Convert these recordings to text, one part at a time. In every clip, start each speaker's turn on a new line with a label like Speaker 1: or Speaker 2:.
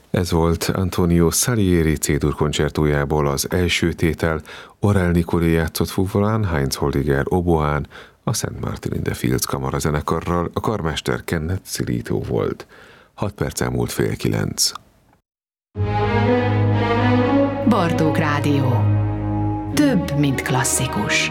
Speaker 1: Ez volt Antonio Salieri C-dur koncertójából az első tétel, Orell Nicolé játszott fuvolán, Heinz Holliger oboán, a St. Martin in the Fields kamarazenekarral, a karmester Kenneth Cilito volt. 6 perc elmúlt 8:30.
Speaker 2: Bartók Rádió. Több, mint klasszikus.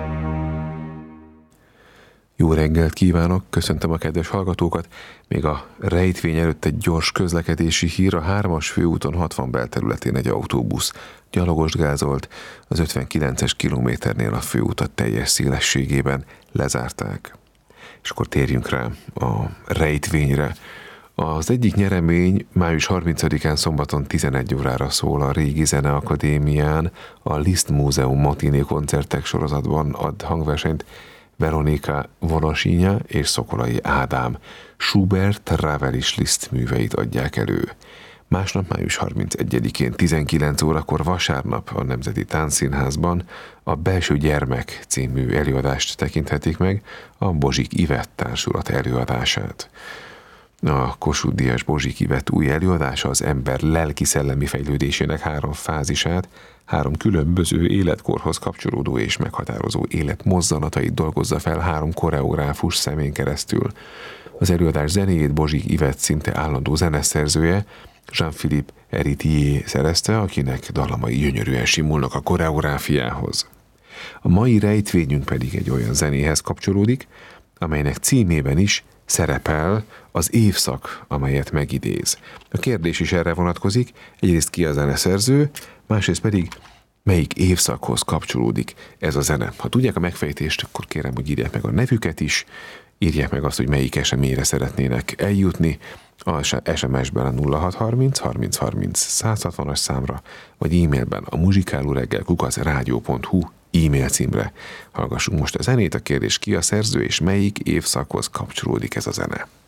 Speaker 1: Jó reggelt kívánok, köszöntöm a kedves hallgatókat. Még a rejtvény előtt egy gyors közlekedési hír: a 3-as főúton 60 belterületén egy autóbusz gyalogost gázolt, az 59-es kilométernél a főutat teljes szélességében lezárták. És akkor térjünk rá a rejtvényre. Az egyik nyeremény május 30-án szombaton 11 órára szól a Régi Zeneakadémián, a Liszt Múzeum matiné koncertek sorozatban ad hangversenyt Veronika Vonosinya és Szokolai Ádám Schubert, Ravel és Liszt műveit adják elő. Másnap, május 31-én 19 órakor vasárnap a Nemzeti Táncszínházban a Belső Gyermek című előadást tekinthetik meg, a Bozsik Ivett társulat előadását. A Kossuth Díjas Bozsik Ivett új előadása az ember lelki-szellemi fejlődésének 3 fázisát, 3 különböző életkorhoz kapcsolódó és meghatározó életmozzanatait dolgozza fel 3 koreográfus szemén keresztül. Az előadás zenéjét Bozsik Ivett szinte állandó zeneszerzője, Jean-Philippe Héritier szerezte, akinek dallamai gyönyörűen simulnak a koreográfiához. A mai rejtvényünk pedig egy olyan zenéhez kapcsolódik, amelynek címében is szerepel az évszak, amelyet megidéz. A kérdés is erre vonatkozik: egyrészt ki a zeneszerző, másrészt pedig melyik évszakhoz kapcsolódik ez a zene. Ha tudják a megfejtést, akkor kérem, hogy írják meg a nevüket is, írják meg azt, hogy melyik eseményre szeretnének eljutni, a SMS-ben a 0630 30 30 160-as számra, vagy e-mailben a muzsikálóreggel@rádió.hu e-mail címre. Hallgassunk most a zenét. A kérdés: ki a szerző és melyik évszakhoz kapcsolódik ez a zene?